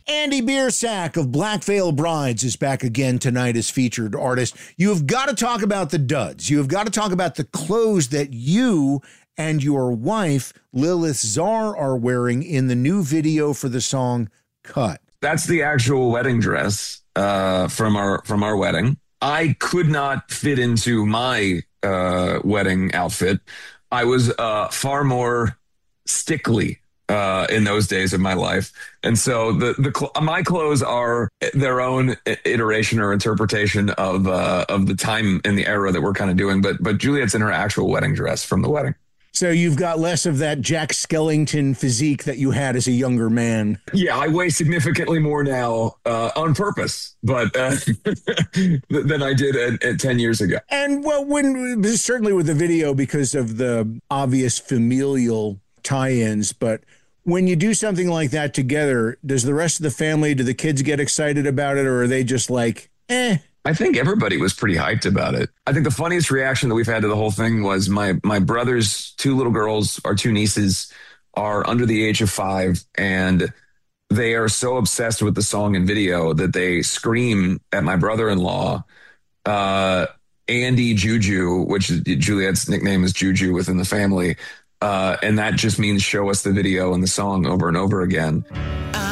Andy Biersack of Black Veil Brides is back again tonight as featured artist. You have got to talk about the duds. You have got to talk about the clothes that you and your wife, Lilith Czar, are wearing in the new video for the song Cut. That's the actual wedding dress from our wedding. I could not fit into my wedding outfit. I was far more stickly in those days of my life. And so my clothes are their own iteration or interpretation of the time and the era that we're kind of doing. But Juliet's in her actual wedding dress from the wedding. So you've got less of that Jack Skellington physique that you had as a younger man. Yeah, I weigh significantly more now on purpose, but than I did at 10 years ago. And well, certainly with the video because of the obvious familial tie-ins, but when you do something like that together, does the rest of the family, do the kids get excited about it, or are they just like, eh? I think everybody was pretty hyped about it. I think the funniest reaction that we've had to the whole thing was my brother's two little girls, our two nieces, are under the age of 5, and they are so obsessed with the song and video that they scream at my brother-in-law, Andy Juju, which Juliet's nickname is Juju within the family. And that just means show us the video and the song over and over again.